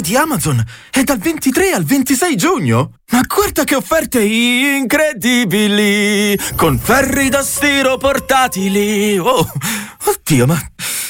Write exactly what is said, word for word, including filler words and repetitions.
di Amazon è dal ventitré al ventisei giugno. Ma guarda che offerte incredibili! Con ferri da stiro portatili! Oh, oddio, ma